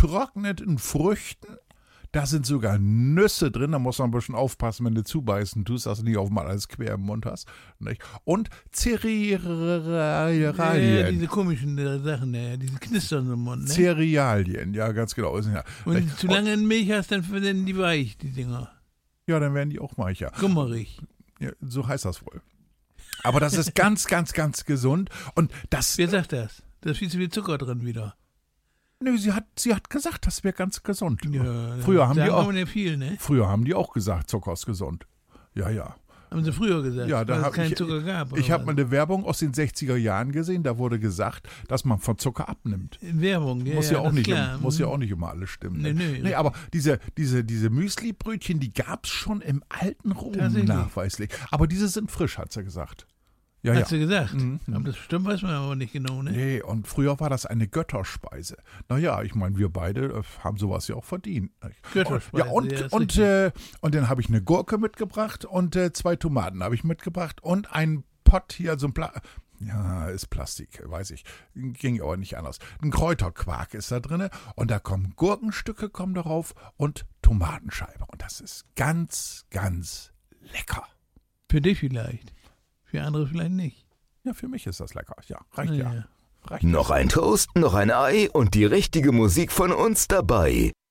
getrockneten Früchten. Da sind sogar Nüsse drin, da muss man ein bisschen aufpassen, wenn du zubeißen tust, dass du nicht auf einmal alles quer im Mund hast. Nicht? Und Cerealien. Ja, diese komischen Sachen, diese Knistern im Mund. Ne? Cerealien, ja, ganz genau. Und wenn du zu lange in Milch hast, dann werden die weich, die Dinger. Ja, dann werden die auch weicher. Gummerig. Ja, so heißt das wohl. Aber das ist ganz, ganz, ganz gesund. Und das. Wer sagt das? Da ist viel zu viel Zucker drin wieder. Nö, sie hat gesagt, das wäre ganz gesund. Ja, früher haben die auch gesagt, Zucker ist gesund. Ja, ja. Haben sie früher gesagt, ja, weil es keinen Zucker gab? Ich habe mal eine Werbung aus den 60er Jahren gesehen, da wurde gesagt, dass man von Zucker abnimmt. Werbung, ja. Muss ja auch nicht immer alles stimmen. Nee, aber diese Müsli-Brötchen, die gab es schon im alten Rom nachweislich. Aber diese sind frisch, hat sie gesagt. Ja, hat sie gesagt? Aber das stimmt, weiß man aber nicht genau, ne? Nee, und früher war das eine Götterspeise. Naja, ich meine, wir beide haben sowas ja auch verdient. Götterspeise, und dann habe ich eine Gurke mitgebracht und 2 Tomaten habe ich mitgebracht und ein Pott hier, so ein ist Plastik, weiß ich. Ging aber nicht anders. Ein Kräuterquark ist da drin und da kommen Gurkenstücke darauf und Tomatenscheibe. Und das ist ganz, ganz lecker. Für dich vielleicht. Für andere vielleicht nicht. Ja, für mich ist das lecker. Ja, reicht ja. Noch ein Toast, noch ein Ei und die richtige Musik von uns dabei.